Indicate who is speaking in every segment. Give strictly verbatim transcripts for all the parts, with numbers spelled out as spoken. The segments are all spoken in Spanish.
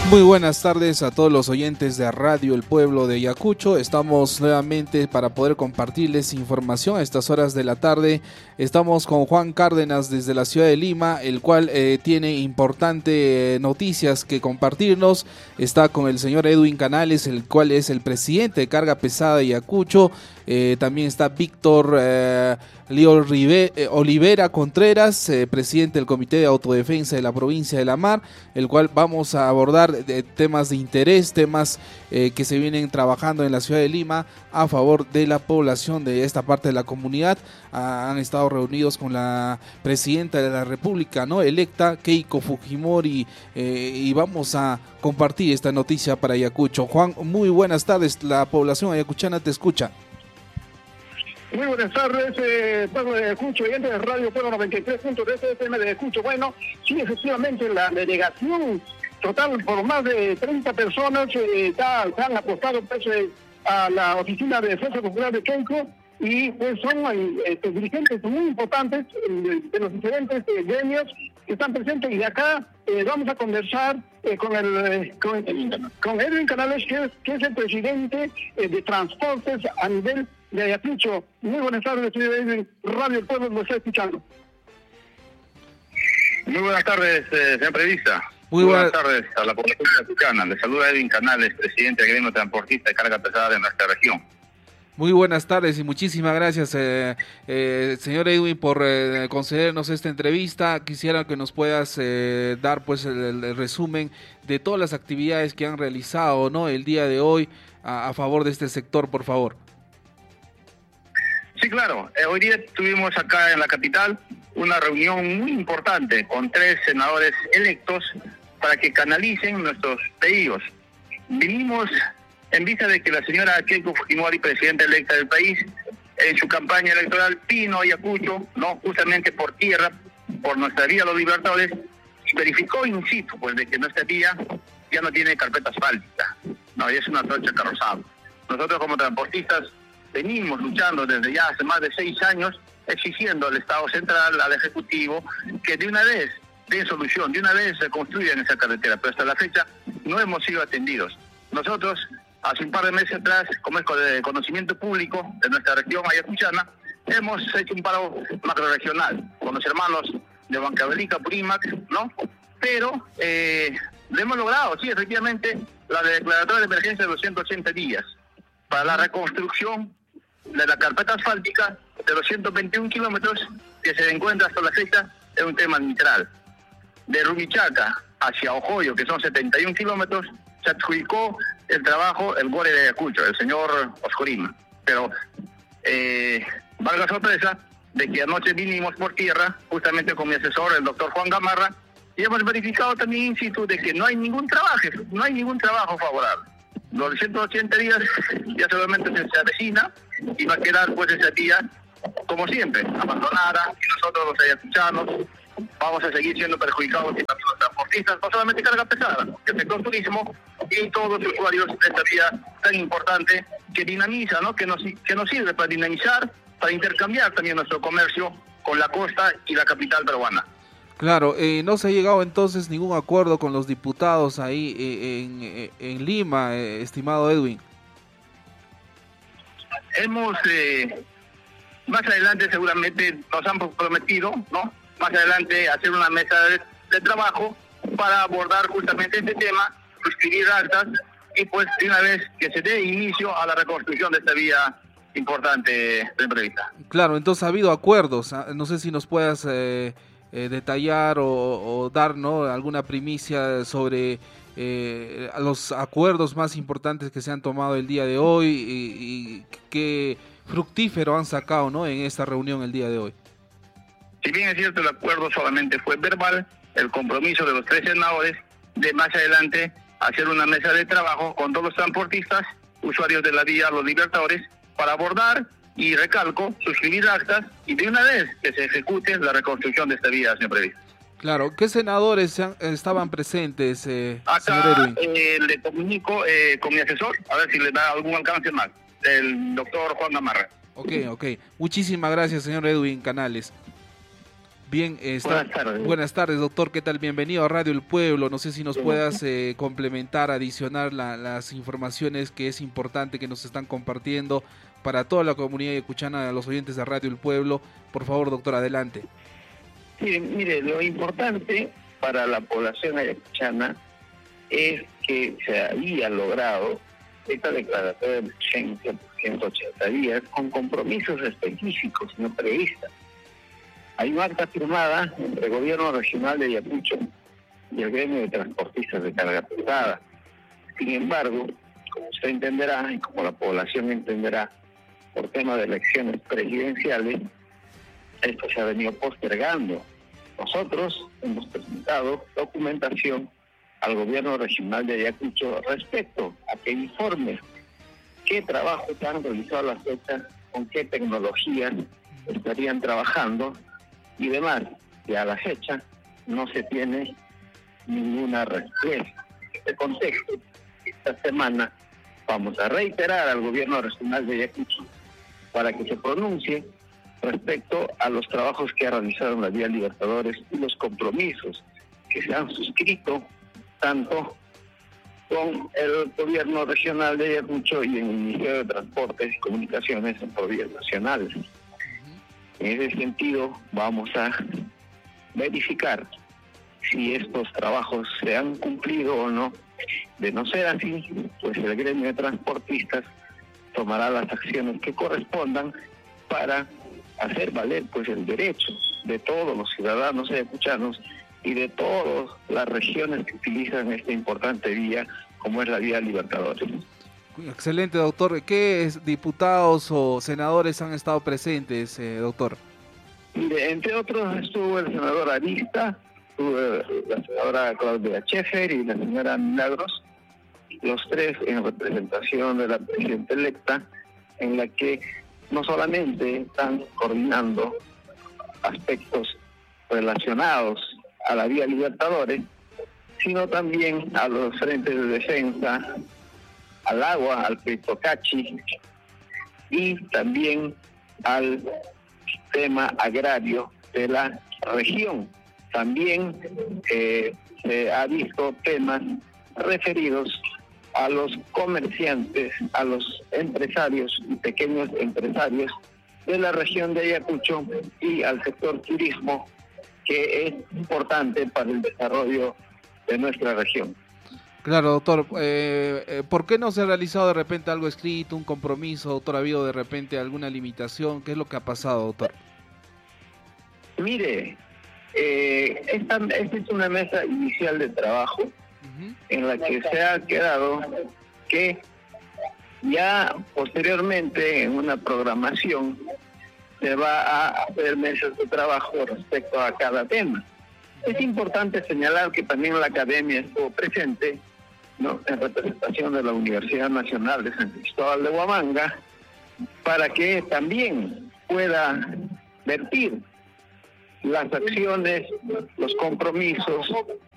Speaker 1: Muy buenas tardes a todos los oyentes de Radio El Pueblo de Ayacucho. Estamos nuevamente para poder compartirles información a estas horas de la tarde. Estamos con Juan Cárdenas desde la ciudad de Lima, el cual eh, tiene importantes eh, noticias que compartirnos. Está con el señor Edwin Canales, el cual es el presidente de Carga Pesada de Ayacucho. Eh, también está Víctor eh, Leo Rive, eh, Olivera Contreras, eh, presidente del Comité de Autodefensa de la provincia de La Mar, el cual vamos a abordar de temas de interés, temas eh, que se vienen trabajando en la ciudad de Lima a favor de la población de esta parte de la comunidad. Ah, han estado reunidos con la presidenta de la República, ¿no?, electa, Keiko Fujimori, eh, y vamos a compartir esta noticia para Ayacucho. Juan, muy buenas tardes, la población ayacuchana te escucha.
Speaker 2: Muy buenas tardes, eh, pueblo de Ayacucho, oyentes de Radio Pueblo noventa y tres punto tres F M de Ayacucho. Bueno, sí, efectivamente, la delegación total por más de treinta personas eh, está, se han apostado pues, eh, a la oficina de Defensa Popular de Keiko, y pues son eh, dirigentes muy importantes eh, de los diferentes eh, gremios que están presentes, y de acá eh, vamos a conversar eh, con el eh, con, con Edwin Canales, que es, que es el presidente eh, de transportes a nivel de Ayacucho. Muy buenas tardes, señor Edwin. Radio El Pueblo lo está escuchando.
Speaker 3: Muy buenas tardes, eh, señor periodista.
Speaker 1: Muy,
Speaker 3: Muy
Speaker 1: buenas
Speaker 3: buenas tardes a la población ayacuchana. Le saluda Edwin Canales, presidente del gremio transportista de carga pesada de nuestra región.
Speaker 1: Muy buenas tardes y muchísimas gracias, eh, eh, señor Edwin, por eh, concedernos esta entrevista. Quisiera que nos puedas eh, dar pues el, el resumen de todas las actividades que han realizado, ¿no?, el día de hoy a, a favor de este sector, por favor.
Speaker 3: Sí, claro. Eh, hoy día tuvimos acá en la capital una reunión muy importante con tres senadores electos para que canalicen nuestros pedidos. Vinimos en vista de que la señora Keiko Fujimori, presidenta electa del país, en su campaña electoral vino a Ayacucho, no justamente por tierra, por nuestra vía Los Libertadores, y verificó in situ pues de que nuestra vía ya no tiene carpeta asfáltica, no, ya es una trocha carrozada. Nosotros como transportistas venimos luchando desde ya hace más de seis años, exigiendo al Estado Central, al Ejecutivo, que de una vez den solución, de una vez se construyan esa carretera, pero hasta la fecha no hemos sido atendidos. Nosotros, hace un par de meses atrás, como es de conocimiento público de nuestra región ayacuchana, hemos hecho un paro macrorregional con los hermanos de Huancavelica, Purímac, ¿no? Pero eh, lo hemos logrado, sí, efectivamente, la declaratoria de emergencia de los ciento ochenta días para la reconstrucción de la carpeta asfáltica de los ciento veintiún kilómetros que se encuentra hasta la fecha, es un tema literal. De Rumichaca hacia Ojoyo, que son setenta y un kilómetros, se adjudicó el trabajo el Guardia de Ayacucho, el señor Oscorima. Pero, eh, valga sorpresa, de que anoche vinimos por tierra, justamente con mi asesor, el doctor Juan Gamarra, y hemos verificado también in situ de que no hay ningún trabajo, no hay ningún trabajo favorable. Los ciento ochenta días ya solamente se, se avecina y va a quedar pues esa vía, como siempre, abandonada, y nosotros los ayacuchanos vamos a seguir siendo perjudicados, y también los transportistas, no solamente carga pesada, que el sector turismo y todos los usuarios de esta vía tan importante que dinamiza, ¿no?, que nos, que nos sirve para dinamizar, para intercambiar también nuestro comercio con la costa y la capital peruana.
Speaker 1: Claro, eh, no se ha llegado entonces ningún acuerdo con los diputados ahí eh, en, eh, en Lima, eh, estimado Edwin.
Speaker 3: Hemos, eh, más adelante seguramente nos han prometido, ¿no?, más adelante hacer una mesa de, de trabajo para abordar justamente este tema, suscribir actas y pues de una vez que se dé inicio a la reconstrucción de esta vía importante de prevista.
Speaker 1: Claro, entonces ha habido acuerdos, no sé si nos puedas eh, eh, detallar o, o dar, ¿no?, alguna primicia sobre eh, los acuerdos más importantes que se han tomado el día de hoy y, y qué fructífero han sacado, ¿no?, en esta reunión el día de hoy.
Speaker 3: Si bien es cierto, el acuerdo solamente fue verbal, el compromiso de los tres senadores de más adelante hacer una mesa de trabajo con todos los transportistas, usuarios de la vía Los Libertadores, para abordar, y recalco, suscribir actas y de una vez que se ejecute la reconstrucción de esta vía, señor presidente.
Speaker 1: Claro, ¿qué senadores se han, estaban presentes, eh,
Speaker 3: Acá,
Speaker 1: señor Edwin?
Speaker 3: Eh, le comunico eh, con mi asesor, a ver si le da algún alcance más, el doctor Juan Gamarra.
Speaker 1: Ok, ok. Muchísimas gracias, señor Edwin Canales. Bien, eh, está...
Speaker 2: buenas tardes.
Speaker 1: Buenas tardes, doctor. ¿Qué tal? Bienvenido a Radio El Pueblo. No sé si nos puedas eh, complementar, adicionar la, las informaciones que es importante que nos están compartiendo para toda la comunidad yacuchana, a los oyentes de Radio El Pueblo. Por favor, doctor, adelante.
Speaker 2: Sí, mire, lo importante para la población ayacuchana es que se había logrado esta declaratoria de emergencia por ciento ochenta días con compromisos específicos no previstos. Hay una acta firmada entre el gobierno regional de Ayacucho y el gremio de transportistas de carga pesada. Sin embargo, como usted entenderá y como la población entenderá, por tema de elecciones presidenciales, esto se ha venido postergando. Nosotros hemos presentado documentación al gobierno regional de Ayacucho respecto a que informe qué trabajos han realizado a la fecha, con qué tecnologías estarían trabajando y demás, y a la fecha no se tiene ninguna respuesta. En este contexto, esta semana vamos a reiterar al gobierno regional de Ayacucho para que se pronuncie respecto a los trabajos que ha realizado en la Vía Libertadores y los compromisos que se han suscrito tanto con el gobierno regional de Ayacucho y en el Ministerio de Transportes y Comunicaciones en por vías nacionales. En ese sentido, vamos a verificar si estos trabajos se han cumplido o no. De no ser así, pues el gremio de transportistas tomará las acciones que correspondan para hacer valer pues el derecho de todos los ciudadanos ayacuchanos y de todas las regiones que utilizan esta importante vía, como es la Vía Libertadores.
Speaker 1: Excelente, doctor. ¿Qué diputados o senadores han estado presentes, eh, doctor?
Speaker 2: Mire, entre otros estuvo el senador Arista, estuvo la senadora Claudia Scheffer y la señora Milagros, los tres en representación de la presidenta electa, en la que no solamente están coordinando aspectos relacionados a la Vía Libertadores, sino también a los frentes de defensa, al agua, al Peitocachi y también al tema agrario de la región. También eh, se ha visto temas referidos a los comerciantes, a los empresarios y pequeños empresarios de la región de Ayacucho y al sector turismo, que es importante para el desarrollo de nuestra región.
Speaker 1: Claro, doctor. Eh, eh, ¿Por qué no se ha realizado de repente algo escrito, un compromiso, doctor? ¿Ha habido de repente alguna limitación? ¿Qué es lo que ha pasado, doctor?
Speaker 2: Mire, eh, esta, esta es una mesa inicial de trabajo uh-huh. en la que se ha quedado que ya posteriormente en una programación se va a hacer mesas de trabajo respecto a cada tema. Es importante señalar que también la academia estuvo presente, ¿no?, en representación de la Universidad Nacional de San Cristóbal de Huamanga, para que también pueda vertir las acciones, los compromisos,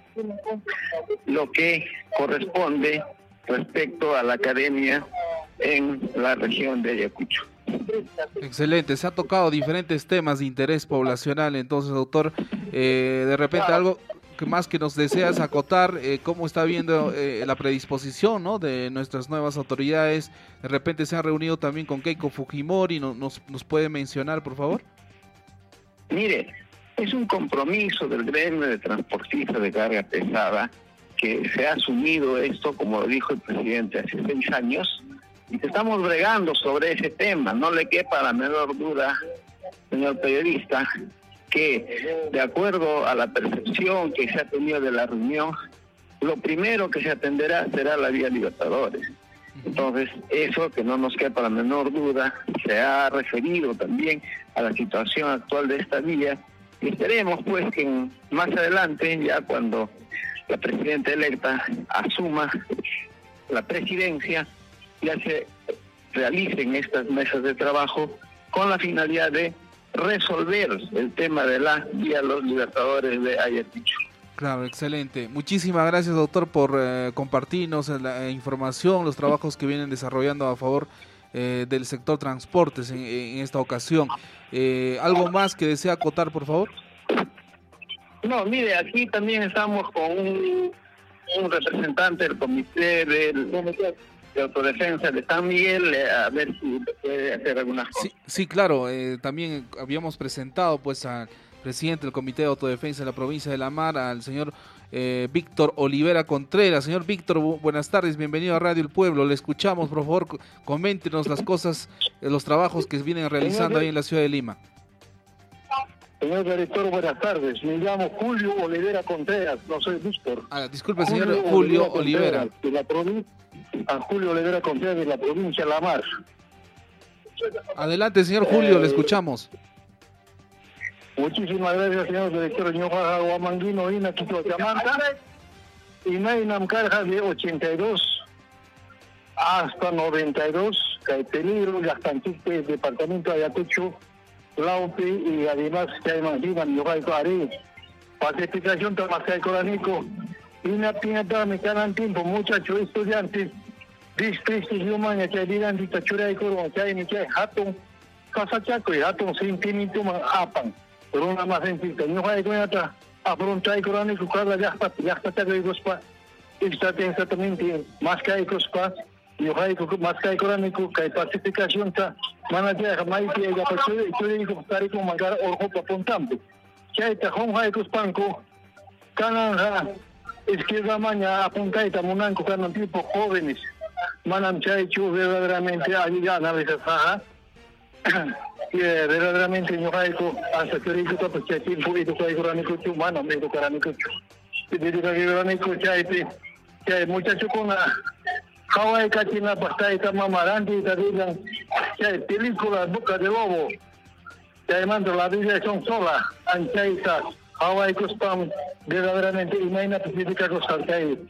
Speaker 2: lo que corresponde respecto a la academia en la región de Ayacucho.
Speaker 1: Excelente, se ha tocado diferentes temas de interés poblacional, entonces, doctor, eh, de repente algo que más que nos deseas acotar, eh, cómo está viendo eh, la predisposición, ¿no?, de nuestras nuevas autoridades. De repente se han reunido también con Keiko Fujimori, ¿no, nos, nos puede mencionar, por favor?
Speaker 2: Mire, es un compromiso del gremio de transportistas de carga pesada que se ha asumido esto, como lo dijo el presidente hace seis años, y que estamos bregando sobre ese tema. No le quepa la menor duda, señor periodista, que de acuerdo a la percepción que se ha tenido de la reunión, lo primero que se atenderá será la Vía Libertadores. Entonces, eso, que no nos quepa la menor duda, se ha referido también a la situación actual de esta vía, y esperemos pues que en, más adelante, ya cuando la presidenta electa asuma la presidencia, ya se realicen estas mesas de trabajo con la finalidad de resolver el tema de la Vía Los Libertadores de Ayacucho.
Speaker 1: Claro, excelente. Muchísimas gracias, doctor, por eh, compartirnos la información, los trabajos que vienen desarrollando a favor eh, del sector transportes en, en esta ocasión. Eh, ¿Algo más que desea acotar, por favor?
Speaker 2: No, mire, aquí también estamos con un, un representante del comité del de autodefensa de San Miguel, eh, a ver si puede hacer algunas cosas.
Speaker 1: Sí, sí, claro, eh, también habíamos presentado pues al presidente del Comité de Autodefensa de la provincia de La Mar, al señor eh, Víctor Olivera Contreras. Señor Víctor, bu buenas tardes, bienvenido a Radio El Pueblo, le escuchamos, por favor, coméntenos las cosas, eh, los trabajos que vienen realizando ahí en la ciudad de Lima.
Speaker 2: Señor director, buenas tardes. Me llamo Julio Olivera Contreras, no soy Víctor.
Speaker 1: Ah, disculpe, señor Julio, Julio Olivera.
Speaker 2: Olivera. De la provincia, a Julio Olivera Contreras de la provincia de La Mar.
Speaker 1: Adelante, señor Julio, eh, le escuchamos.
Speaker 2: Muchísimas gracias, señor director. Señor Guamanguino, Ina, Quito, Chamanta. Y Nainam Carja de ochenta y dos hasta noventa y dos, que hay peligro, las cantitas departamento de Ayacucho, Laupe, y además que hay más Lima, Yohaico, Are, pacificación, Tamascay, Coranico, y una piñata, me quedan tiempo, muchachos, estudiantes, disprestigio, maña, que hay dirán, dictachura y coro, que hay, me queda, hatón, casachaco, y hatón, sin pinito, man, apan, por una más sencilla, Yohaico, yata, afronta y Coranico, cada ya está, ya está, ya está, está, exactamente, más que hay cospa, Yohaico, más que hay Coranico, que hay pacificación, ta, Manager, Maiti, y Churico, Tarico, Magar, Orjo, Pontampo. Que hay tajón, Jaicos, Panco, Cananja, Izquierda Maña, Apuntaita, Monanco, Canan, tipo jóvenes. Manam Chaichu, verdaderamente, allí ya, a veces, ajá. Y verdaderamente, Yohaico, hasta que Rico, pues, que tiempo, y tu Coranico, tu mano, me tu Coranico. Y te digo que Coranico, Chaipi, que hay muchacho con la. Hawaii Kachina Pastaita Mamarandi y Tadigan, que hay películas Boca de Lobo, que además la vida son sola, Anchaita, Hawaii Cospam, verdaderamente, imagínate física cosa que hay,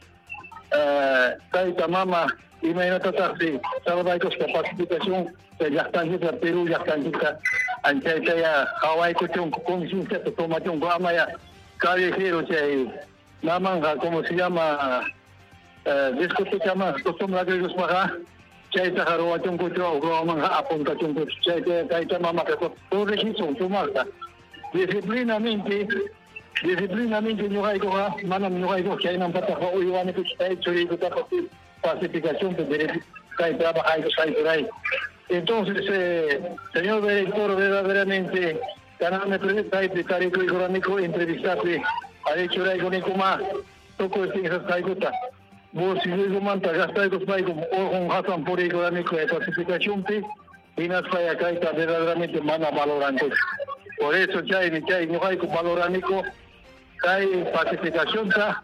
Speaker 2: Taita Mama, imagínate Tasi, Hawaii Cospa Pacificación, que ya están en Perú, ya están en Anchaita ya, Hawaii Cochón, conciencia, que toma un guama ya, callejero, que hay, Namanga, ¿cómo se llama? Discoteca más, costumbre que ellos pagan, que hay tajaro a un coche o groman a punta de un coche, que hay mamá que todo registro, tu marca. Disciplinamente, disciplinamente no hay coja, manam no hay coja, que hay una pata o iban a que está hecho y que está pacificación de derecho, que hay trabajo, hay por ahí. Entonces, eh, señor director, verdaderamente, canal me presenta y Tarico y Coranico, entrevistarse a hecho de Iconico más, toco de esas caigotas. Vos si yo manta gasta y cospa como un hasan por ahí con de pacificación y nas falla acá está verdaderamente mana valorante. Por eso ya hay que hay no hay como valoranico hay pacificación ta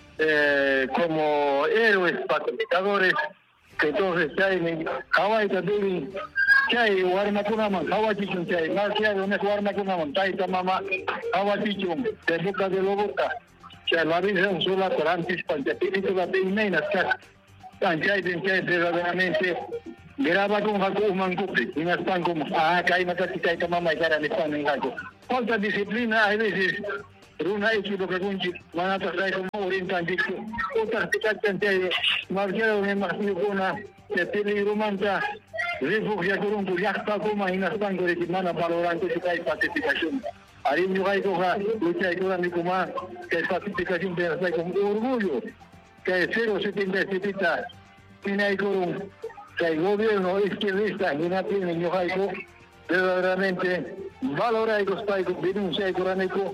Speaker 2: eh, como héroes pacificadores que entonces ya hay Hawaii también ya hay warma kuna man Hawaii chichun ya hay más ya hay una warma kuna man taita mama Hawaii chichun de boca de lobota. Que la vida es sola para antes, para el espíritu de la peña, que Anjay, Anjay, verdaderamente, graba con Jacob Mancupi, y no están como, ah, que hay una táctica de mamá y cara de pan en Jacob. Falta disciplina, hay veces, Runa y lo que conchi, van a pasar como orientante, otras picantes, marquero en más de una, que peligro manta, refugio con un yacta como, y no están con el mana valorante que hay pacificación. Ahí no hay coja, lucha económica más, que es pacificación de la con orgullo, que es cero coma setenta y siete, tiene ahí con que el gobierno izquierdista, y no tiene ni ojaico, verdaderamente, valora y costaico, denuncia económico,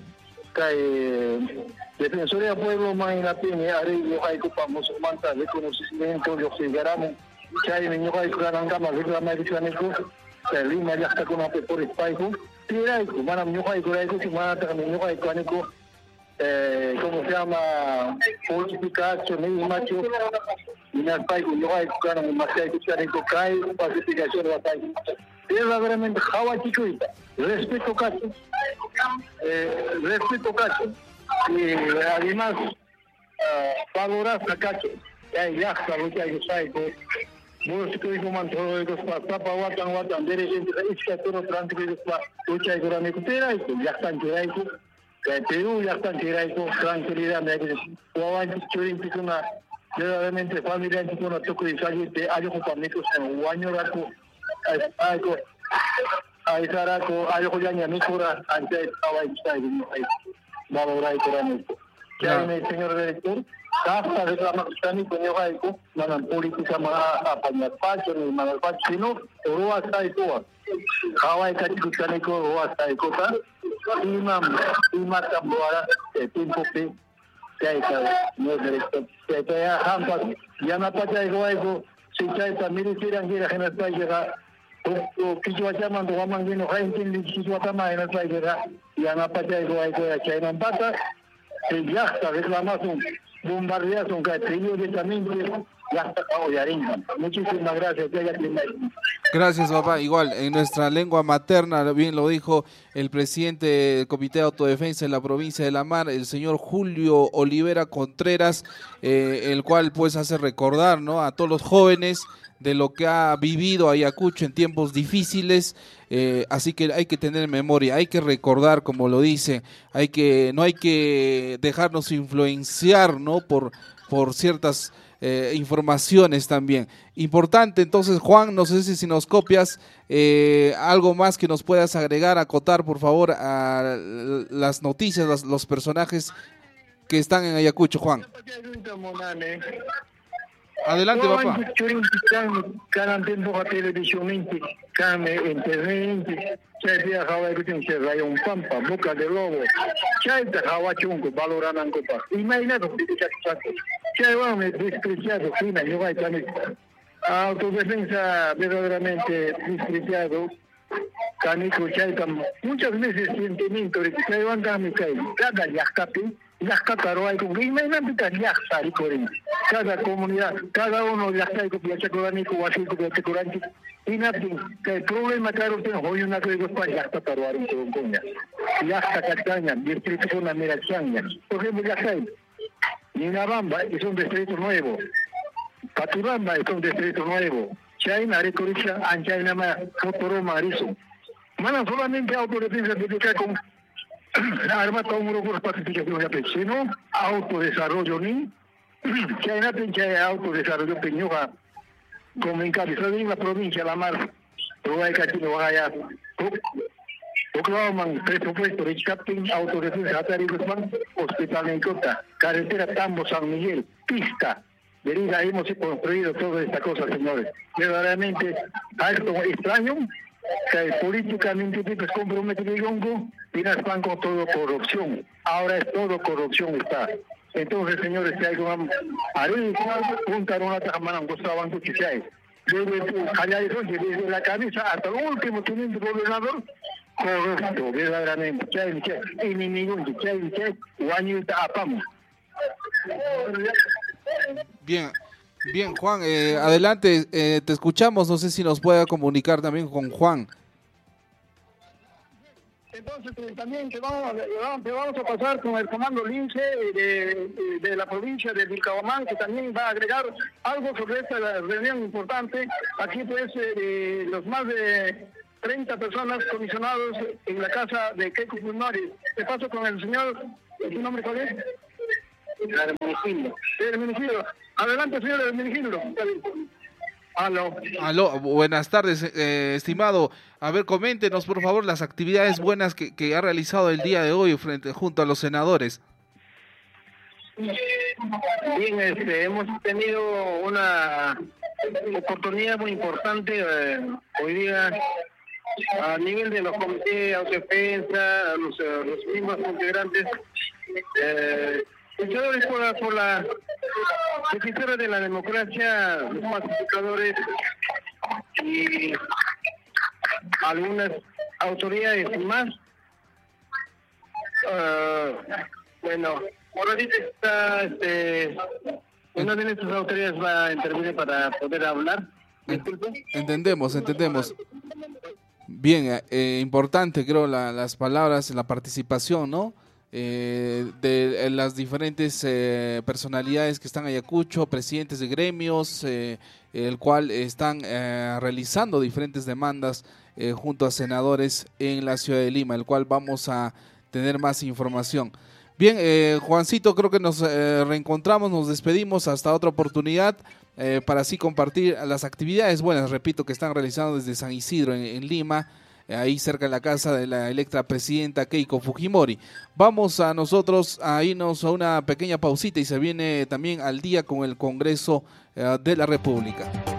Speaker 2: que Defensoría del Pueblo más en la tiene, ahí ni ojaico para musulmanes, reconocimiento, los cigaramos, que hay ni ojaico, ganan gamas, reclama económico, que Lima ya está con la por espaico, Tiraico, manam ñuqayku rayku, manataqmi ñuqayku aniku, eh, ¿cómo se llama? Politicacho, mismacho, ñuqayku ñuqayku kanan masayku chariku kay, pacificación de la país. Verdaderamente jawachichuita, respeto cacho, eh, respeto cacho, y además valorar a cacho, que hay yasta, lo que hay saico, Músico y como todo eso para tapa watan watan derecho es que todo tránsito es para lucha económica pero ya están tiraico que Perú ya están tiraico tranquilidad me que guawan churin una verdaderamente familia en una toco y salir de algo con amigos en guaño raco algo ahí saraco algo ya ni mejora antes estaba ahí valorar y coránico. Que hay el señor director, hasta reclamación y coño manan política más apañapacho ni manapacho, sino roa saikoa. Hawaii cachicuchanico roa saikota, imam, imam tamboara, tiempo que que hay no director. Que haya hampas, ya no pasa igual, si hay también si eran que la gente llega. O kichwachama ndo kama ngine haintindi kichwachama inasaidia yana pacha iko iko ya China mpaka yasta reclamación bombardeación que periódicamente yasta kao yaringa. Muchísimas gracias.
Speaker 1: Gracias, papá. Igual, en nuestra lengua materna, bien lo dijo el presidente del Comité de Autodefensa de la provincia de La Mar, el señor Julio Olivera Contreras, eh, el cual pues hace recordar, ¿no?, a todos los jóvenes de lo que ha vivido Ayacucho en tiempos difíciles, eh, así que hay que tener memoria, hay que recordar, como lo dice, hay que no hay que dejarnos influenciar, ¿no?, por, por ciertas eh, informaciones también. Importante, entonces, Juan, no sé si, si nos copias eh, algo más que nos puedas agregar, acotar, por favor, a las noticias, los, los personajes que están en Ayacucho, Juan. Adelante, papá.
Speaker 2: Cada tiempo a televisión, cada internet, se viajaba en Rayon Pampa, Boca de Lobo, Chaita, Hawachunco, Valoranan Copa. Imagínate, Chayvame despreciado, fina, yo voy también. Autodefensa verdaderamente despreciado, Canico Chaita, muchas veces sentimiento, Chayvan Gamikai, cada Yacapi. Las cataroas con cada comunidad, cada uno de las que hay chacoranico o así que chacoranico y nada que el problema claro que hoy una que dos para las cataroas con coña y hasta Castaña distrito con la Merachaña por ejemplo ya hay Ninabamba es un distrito nuevo, Paturamba es un distrito nuevo, Chayna Recoricha Anchayna más Fotoro Marizo mana solamente autodefensa de con arma con un grupo pacificación ya sino autodesarrollo ni que hay una pinche autodesarrollo peñuga como encabezado en la provincia de La Mar todo hay que no vaya proclaman presupuesto de captain autodefensa Guzmán hospital en Cota carretera Tambo San Miguel pista Verida hemos construido toda esta cosa señores verdaderamente algo extraño que políticamente pues comprometido y las van con todo corrupción. Ahora es todo corrupción está. Entonces, señores, si hay un ahí juntar una tajamana un costado banco que hay. Desde allá desde la cabeza hasta el último teniente gobernador corrupto, verdaderamente. Chay, chay, enemigo, chay, chay, guañita apamo.
Speaker 1: Bien. Bien, Juan, eh, adelante, eh, te escuchamos, no sé si nos pueda comunicar también con Juan.
Speaker 2: Entonces, eh, también te vamos, te vamos a pasar con el comando Lince de, de, de la provincia de Vilcabamán, que también va a agregar algo sobre esta reunión importante. Aquí, pues, eh, los más de treinta personas comisionados en la casa de Keiko Fumari. Te paso con el señor, ¿su nombre cuál es? El municipio. El municipio. Adelante, señor del municipio. Aló.
Speaker 1: Aló, buenas tardes, eh, estimado. A ver, coméntenos, por favor, las actividades buenas que, que ha realizado el día de hoy frente junto a los senadores.
Speaker 2: Bien, este, hemos tenido una oportunidad muy importante eh, hoy día a nivel de los comités de autodefensa, los, los mismos integrantes, eh, luchadores por la, por la defensora de la democracia, los pacificadores y algunas autoridades más. Uh, bueno, ahorita está, este, una de nuestras autoridades va a intervenir para poder hablar. Disculpe.
Speaker 1: Entendemos, entendemos. Bien, eh, importante creo la, las palabras, la participación, ¿no? Eh, de, de las diferentes eh, personalidades que están en Ayacucho, presidentes de gremios, eh, el cual están eh, realizando diferentes demandas eh, junto a senadores en la ciudad de Lima, el cual vamos a tener más información. Bien, eh, Juancito, creo que nos eh, reencontramos, nos despedimos hasta otra oportunidad eh, para así compartir las actividades buenas, repito, que están realizando desde San Isidro en, en Lima, ahí cerca de la casa de la electa presidenta Keiko Fujimori. Vamos a nosotros a irnos a una pequeña pausita y se viene también al día con el Congreso eh, de la República.